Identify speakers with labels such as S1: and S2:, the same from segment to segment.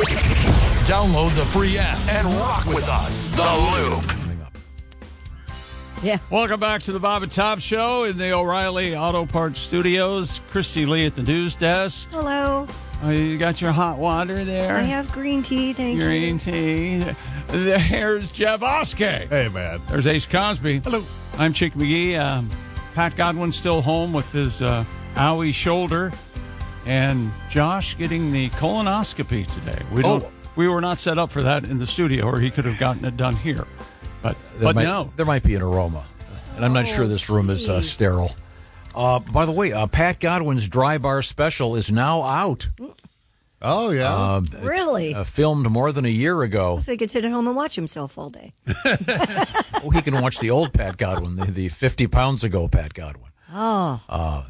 S1: Download the free app and rock with us. The Loop.
S2: Yeah.
S3: Welcome back to the Bob and Tom Show in the O'Reilly Auto Parts Studios. Christy Lee at the news desk.
S2: Hello.
S3: You got your hot water there?
S2: I have green tea, thank you.
S3: Green tea. There's Jeff Oskey.
S4: Hey, man.
S3: There's Ace Cosby.
S4: Hello.
S3: I'm Chick McGee. Pat Godwin's still home with his owie shoulder. And Josh getting the colonoscopy today. We were not set up for that in the studio, or he could have gotten it done here. But no.
S5: There might be an aroma. And I'm not sure this room is sterile. By the way, Pat Godwin's Dry Bar Special is now out.
S4: Oh, yeah.
S2: Really?
S5: Filmed more than a year ago.
S2: So he could sit at home and watch himself all day.
S5: He can watch the old Pat Godwin, the 50 pounds ago Pat Godwin.
S2: Oh.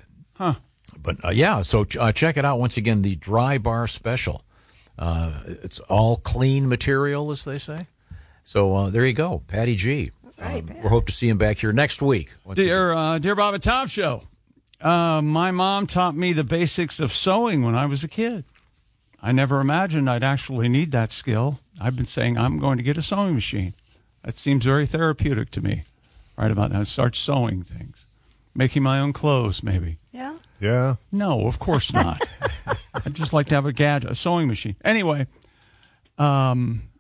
S5: But so check it out. Once again, the Dry Bar Special. It's all clean material, as they say. So there you go, Patty G.
S2: Right,
S5: we hope to see him back here next week.
S3: Dear Bob and Tom Show, my mom taught me the basics of sewing when I was a kid. I never imagined I'd actually need that skill. I've been saying I'm going to get a sewing machine. That seems very therapeutic to me. Right about now, start sewing things. Making my own clothes, maybe.
S2: Yeah?
S4: Yeah.
S3: No, of course not. I'd just like to have a sewing machine. Anyway, my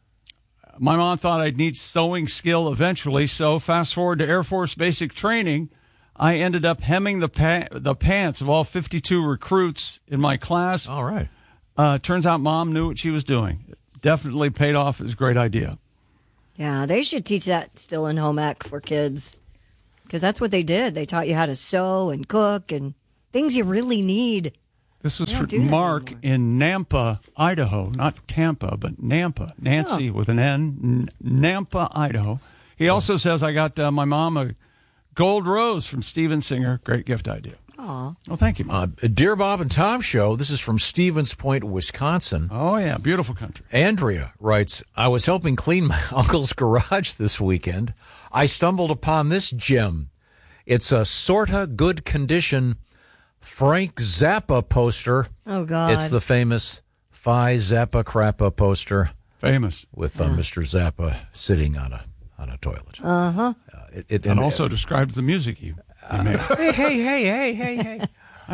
S3: mom thought I'd need sewing skill eventually, so fast forward to Air Force basic training, I ended up hemming the pants of all 52 recruits in my class.
S5: All right.
S3: Turns out Mom knew what she was doing. It definitely paid off. It was a great idea.
S2: Yeah, they should teach that still in home ec for kids. Because that's what they did. They taught you how to sew and cook and things you really need.
S3: This is for Mark in Nampa, Idaho. Not Tampa, but Nampa. Nancy with an N. Nampa, Idaho. He also says, I got my mom a gold rose from Steven Singer. Great gift idea.
S2: Aw.
S3: Well, thank you, Mom.
S5: Dear Bob and Tom Show, this is from Stevens Point, Wisconsin.
S3: Oh, yeah. Beautiful country.
S5: Andrea writes, I was helping clean my uncle's garage this weekend. I stumbled upon this gem. It's a sorta good condition Frank Zappa poster.
S2: Oh, God.
S5: It's the famous Phi Zappa Crappa poster.
S3: Famous.
S5: With Mr. Zappa sitting on a toilet.
S2: Uh-huh.
S3: It also describes the music you made.
S5: Hey.